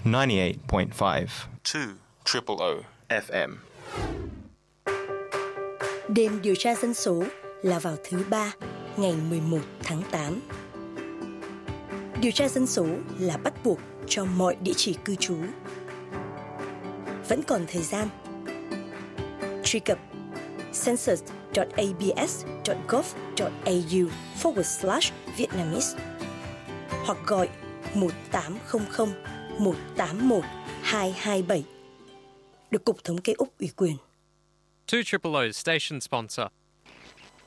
98.5 2 FM. Đêm điều tra dân số là vào thứ Ba, ngày 11 tháng 8. Điều tra dân số là bắt buộc cho mọi địa chỉ cư trú. Vẫn còn thời gian. Truy cập census.abs.gov.au/Vietnamese hoặc gọi 1800 181 227 được Cục Thống kê Úc ủy quyền. 2 Station sponsor.